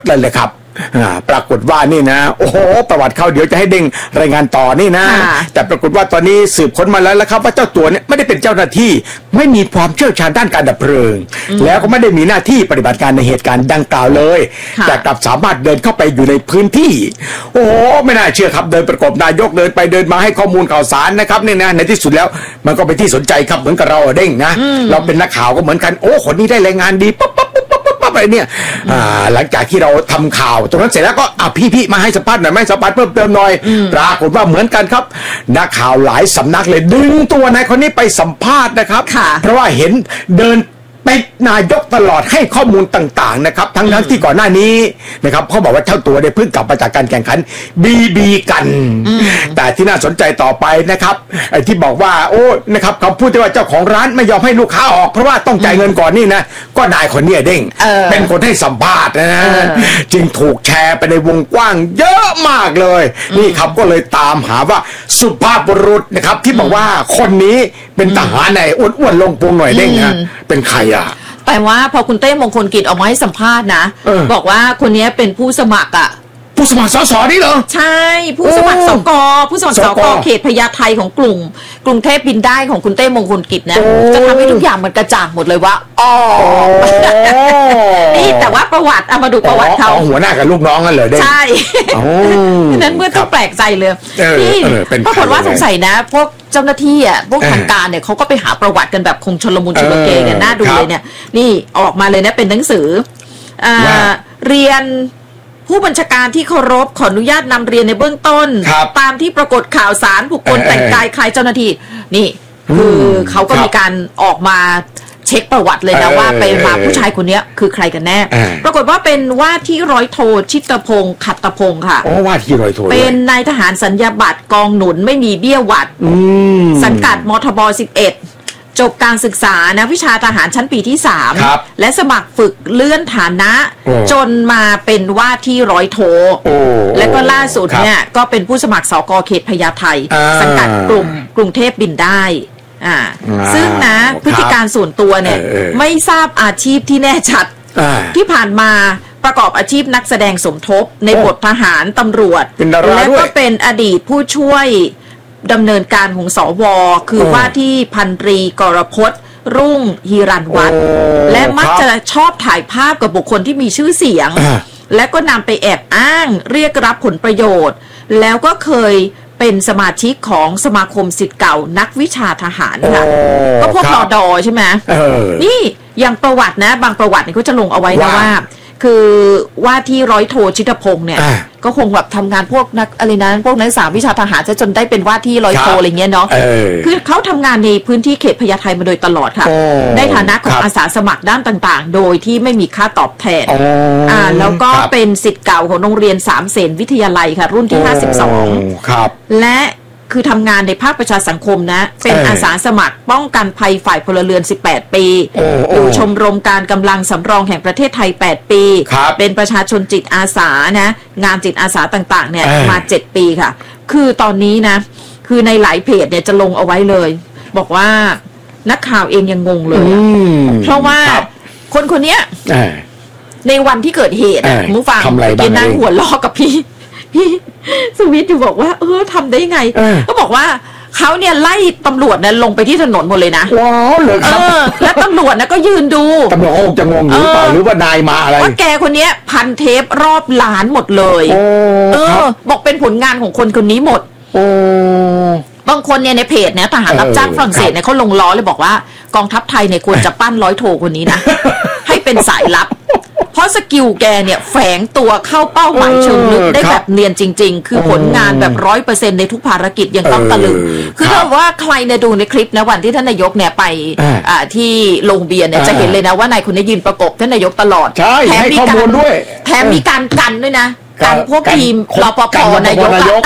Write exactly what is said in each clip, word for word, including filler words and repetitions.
นั่นเลยครับปรากฏว่านี่นะโอ้โหประวัติเขาเดี๋ยวจะให้เด้งรายงานต่อนี่นะแต่ปรากฏว่าตอนนี้สืบค้นมาแล้วครับว่าเจ้าตัวเนี่ยไม่ได้เป็นเจ้าหน้าที่ไม่มีความเชี่ยวชาญด้านการดับเพลิงแล้วก็ไม่ได้มีหน้าที่ปฏิบัติการในเหตุการณ์ดังกล่าวเลยแต่กลับสามารถเดินเข้าไปอยู่ในพื้นที่โอ้โหไม่น่าเชื่อครับเดินประกบนายกเดินไปเดินมาให้ข้อมูลข่าวสารนะครับนี่นะในที่สุดแล้วมันก็เป็นที่สนใจครับเหมือนกับเราเด้งนะเราเป็นนักข่าวก็เหมือนกันโอ้คนนี้ได้รายงานดีปั๊บปั๊บไปเนี่ยหลังจากที่เราทำข่าวตรงนั้นเสร็จแล้วก็อ่ะพี่ๆมาให้สัมภาษณ์หน่อยไหมสัมภาษณ์เพิ่มเติมหน่อยปรากฏว่าเหมือนกันครับนักข่าวหลายสำนักเลยดึงตัวนายคนนี้ไปสัมภาษณ์นะครับเพราะว่าเห็นเดินไปนายกตลอดให้ข้อมูลต่างๆนะครับทั้งทั้งที่ก่อนหน้านี้นะครับเขาบอกว่าเจ้าตัวได้เพิ่งกลับมาจากการแข่งขันบีบีกันแต่ที่น่าสนใจต่อไปนะครับไอ้ที่บอกว่าโอ้นะครับคำพูดที่ว่าเจ้าของร้านไม่ยอมให้ลูกค้าออกเพราะว่าต้องจ่ายเงินก่อนนี่นะก็นายคนนี้เด้งเป็นคนให้สัมภาษณ์นะจึงถูกแชร์ไปในวงกว้างเยอะมากเลยนี่ครับก็เลยตามหาว่าสุภาพบุรุษนะครับที่บอกว่าคนนี้เป็นทหารในอ้วนๆลงพุงหน่อยเด้งนะเป็นใครอ่ะแต่ว่าพอคุณเต้มงคลกิจออกมาให้สัมภาษณ์นะบอกว่าคนนี้เป็นผู้สมัครอ่ะผู้สมัครสสนี่เหรอใช่ผู้สมัครสกผู้สมัครสกเขตพญาไทของกลุ่มกรุงเทพบินได้ของคุณเต้มงคลกิจนะจะทำให้ทุกอย่างมันกระจ่างหมดเลยว่าอ๋อนี่แต่ว่าประวัติเอามาดูประวัติเขาหัวหน้ากับลูกน้องกันเลยได้ใช่นั้นเมื่อต้องแปลกใจเลยนี่ปรากฏว่าสงสัยนะพวกเจ้าหน้าที่อ่ะพวกทางการเนี่ยเขาก็ไปหาประวัติกันแบบคงชลมุนชุลเกกันน่าดูเลยเนี่ยนี่ออกมาเลยนะเป็นหนังสือเรียนผู้บัญชาการที่เคารพขออนุญาตนำเรียนในเบื้องต้นตามที่ปรากฏข่าวสารบุคคลแต่งกายคล้ายเจ้าหน้าที่นี่คือเขาก็มีการออกมาเช็คประวัติเลยนะว่าไปมาผู้ชายคนนี้คือใครกันแน่ปรากฏว่าเป็นว่าที่ร้อยโทชิตพงศ์ขัตตพงศ์ค่ะอ๋อว่าที่ร้อยโทเป็นนายทหารสัญญาบัตรกองหนุนไม่มีเบี้ยหวัดสังกัดมทบสิบเอ็ดจบการศึกษานะวิชาทหารชั้นปีที่สามและสมัครฝึกเลื่อนฐานะจนมาเป็นว่าที่ร้อยโทและก็ล่าสุดเนี่ยก็เป็นผู้สมัครสกเขตพญาไทสังกัดกลุ่มกรุงเทพบินได้อ่าซึ่งนะพฤติการส่วนตัวเนี่ยไม่ทราบอาชีพที่แน่ชัดที่ผ่านมาประกอบอาชีพนักแสดงสมทบในบททหารตำรวจและก็เป็นอดีตผู้ช่วยดำเนินการของสวคือว่าที่พันตรีกรพจน์รุ่งฮีรันวัฒน์และมักจะชอบถ่ายภาพกับบุคคลที่มีชื่อเสียงและก็นำไปแอบอ้างเรียกรับผลประโยชน์แล้วก็เคยเป็นสมาชิกของสมาคมศิษย์เก่านักวิชาทหารค่ะก็พวกรอดอใช่ไหมนี่อย่างประวัตินะบางประวัติเนี่ยเขาจะลงเอาไว้นะว่าคือว่าที่ร้อยโทชิตพงศ์เนี่ยก็คงแบบทำงานพวกนักอะไรนะพวกนักศึกษาวิชาทหารจนได้เป็นว่าที่ร้อยโทอะไรเงี้ยเนาะคือเขาทำงานในพื้นที่เขตพญาไทมาโดยตลอดค่ะในฐานะของอาสาสมัครด้านต่างๆโดยที่ไม่มีค่าตอบแทนอ่าแล้วก็เป็นศิษย์เก่าของโรงเรียนสามเสนวิทยาลัยค่ะรุ่นที่ห้าสิบสองและคือทำงานในภาคประชาสังคมนะเป็นอาสาสมัครป้องกันภัยฝ่ายพลเรือนสิบแปดปีอยู่ชมรมการกำลังสำรองแห่งประเทศไทยแปดปีเป็นประชาชนจิตอาสานะงานจิตอาสาต่างๆเนี่ยมาเจ็ดปีค่ะคือตอนนี้นะคือในหลายเพจเนี่ยจะลงเอาไว้เลยบอกว่านักข่าวเองยังงงเลยเพราะว่าคนคนนี้ในวันที่เกิดเหตุมุฟังกินนั่งหัวล้อกับพี่พี่สวิทย์อยู่บอกว่าเออทำได้ไงก็บอกว่าเขาเนี่ยไล่ตำรวจเนี่ยลงไปที่ถนนหมดเลยนะว้าวเลยครับและตำรวจนะก็ยืนดูตำรวจจะงงหรือเปล่าหรือว่านายมาอะไรว่าแกคนนี้พันเทปรอบล้านหมดเลยเออบอกเป็นผลงานของคนคนนี้หมดบางคนเนี่ยในเพจเนี่ยทหารรับจ้างฝรั่งเศสเนี่ยเขาลงล้อเลยบอกว่ากองทัพไทยเนี่ยควรจะปั้นร้อยโทคนนี้นะให้เป็นสายลับเพราะสกิลแกเนี่ยแฝงตัวเข้าเป้าหมายเชิงลึกได้แบบเนียนจริงๆคือผลงานแบบร้อยเปอร์เซ็นต์ในทุกภารกิจยังต้องตะลึงคือถ้าว่าใครเนี่ยดูในคลิปนะวันที่ท่านนายกเนี่ยไปที่โรงเบียร์เนี่ยจะเห็นเลยนะว่านายคนนี้ยืนประกบท่านนายกตลอดแถมมีการด้วยแถมมีการกันด้วยนะกันพวกทีมรปภนายก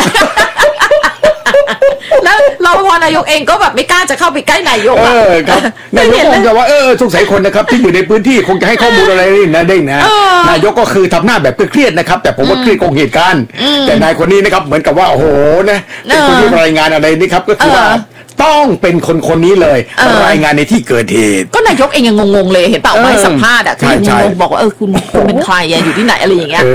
แล้วรปภนายกเองก็แบบไม่กล้าจะเข้าไปใกล้นายกเออครับนายกคงจะว่าเออสงสัยคนนะครับที่อยู่ในพื้นที่คงจะให้ข้อมูลอะไรนี่นะเด้งนะนายกก็คือทำหน้าแบบเครียดนะครับแต่ผมว่าเครียดคงเหตุการณ์แต่นายคนนี้นะครับเหมือนกับว่าโอ้โหนะเป็นคนที่รายงานอะไรนี่ครับก็คือว่าต้องเป็นคนคนนี้เลยเออรายงานในที่เกิดเหตุก็นายกเองยังงงๆเลยเห็นเปล่าเออไม่สัมภาษณ์อ่ะใช่คือยังใช่งงๆบอกว่าเออคุณคุณเป็นใครอะอยู่ที่ไหนอะไรอย่างเงี้ย